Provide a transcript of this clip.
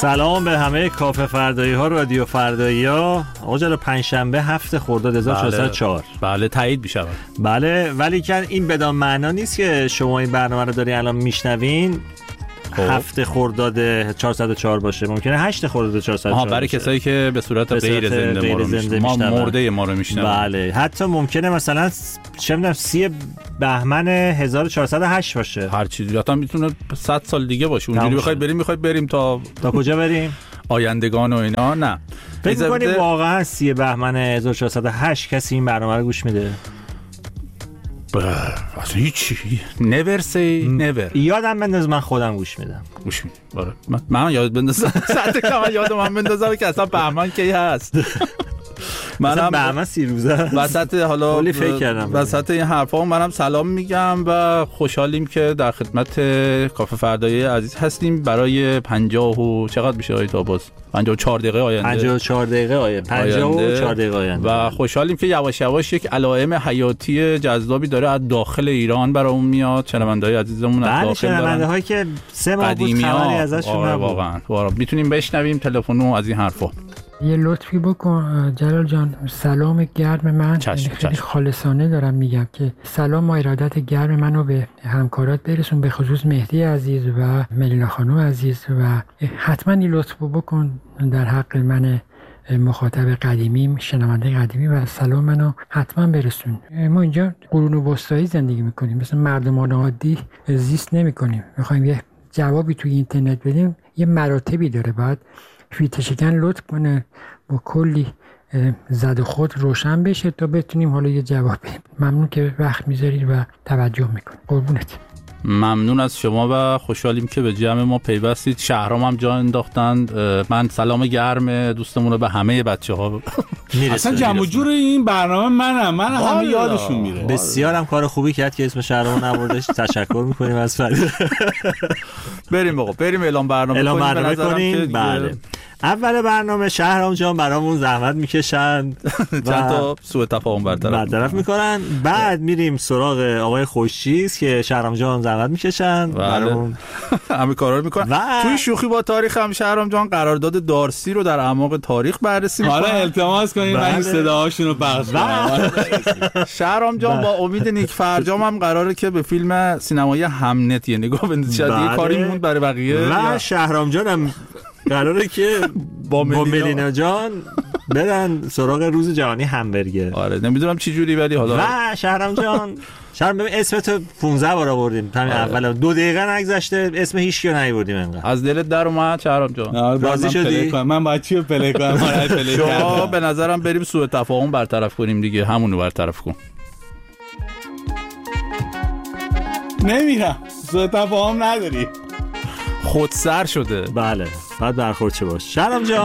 سلام به همه کافه فردایی ها، رادیو فردایی ها. آقا جلو پنجشنبه 7 خرداد 1404. بله تایید میشه. بله، ولی که این بدان معنا نیست که شما این برنامه رو داری الان میشنوین 7 خرداد 404 باشه. ممکنه 8 خرداد 404 برای کسایی که به صورت غیر زنده ما مرده ما رو میشنون. بله، حتی ممکنه مثلا چه میدونم 30 بهمن 1408 باشه. هر چیزی حتی میتونه 100 سال دیگه باشه. اونجوری میخواید بریم تا کجا بریم؟ آیندگان و اینا. نه فکر می‌کنی واقعا 30 بهمن 1408 کسی این برنامه رو گوش میده؟ اصلا هیچی. never say never. یادم بنداز من خودم گوش میدم. گوش میدم. آره من یاد بندازم. ساعت کم یادم من بندازم که اصلا بهمن کی هست. منم بهمن 30 روزه وسط حالا کلی فکر کردم وسط این حرفا منم سلام میگم و خوشحالیم که در خدمت کافه فردایی عزیز هستیم برای 50 و چقدر میشه آیت آباز 54 دقیقه آینده 54 دقیقه آینده 54 دقیقه آینده و خوشحالیم که یواش یواش یک علائم حیاتی جذابی داره از داخل ایران برامون میاد. شنونده‌های عزیزمون از داخل دارن، شنونده‌هایی که 3 ماه بود خبری ازشون نبود. واقعا میتونیم بشنویم تلفنو از این حرفا. یه لطفی بکن جلال جان، سلام گرم من خیلی خالصانه دارم میگم که سلام و ارادت گرم منو به همکارات برسون، به خصوص مهدی عزیز و ملینا خانم عزیز، و حتما این لطفو بکن در حق من مخاطب قدیمی، شنونده قدیمی، و سلام منو حتما برسون. ما اینجا قرون وسطایی زندگی میکنیم، مثل مردمان عادی زیست نمیکنیم. میخوایم یه جوابی توی اینترنت بدیم، یه مراتبی داره، باید فیلتر شکن لطف کنه با کلی زد خود روشن بشه تا بتونیم حالا یه جواب بدیم. ممنون که وقت میذارید و توجه میکنید. قربونت. ممنون از شما و خوشحالیم که به جمع ما پیوستید. شهرام هم جا انداختن. من سلام گرم دوستمون رو به همه بچه‌ها اصلا جمع جور این برنامه منم همه یادشون میره. بسیار هم کار خوبی کرد که اسم شهرام نبردش. تشکر میکنیم از فرید. بریم اعلام برنامه کنیم. بله، اول برنامه شهرام جان برامون زحمت میکشن چند تا سوء تفاهم برطرف میکنن. بعد میریم سراغ آقای خوشچیز که شهرام جان زحمت میکشن برامون همه کارا رو میکنن. توی شوخی با تاریخ هم شهرام جان قرارداد دارسی رو در اعماق تاریخ بررسی میکنن. حالا التماس کنیم من این صداهاشون رو پخش کنم. شهرام جان با امید نیک فرجام هم قراره که به فیلم سینمایی همنت یه نگاه بندازه. شاید یه کاری میموند برای بقیه. و شهرام جان هم قراره که با ملینا جان برن سراغ روز جهانی همبرگر. آره نمیدونم چی جوری ولی حالا. و شهرام جان ببین اسمت 15 بار آوردیم همین اول 2 دقیقه نگذشته اسم هیچ کیو نیاوردیم. انقدر از دلت در اومد شهرام جان؟ راضی شدی؟ من باید چی رو پلی کنم؟ شما به نظرم بریم سوء تفاهم برطرف کنیم دیگه. همونو برطرف کن. نمیرم، سوء تفاهم نداری. خودسر شده. بله، بعد برخورد چه باش شهرام جان؟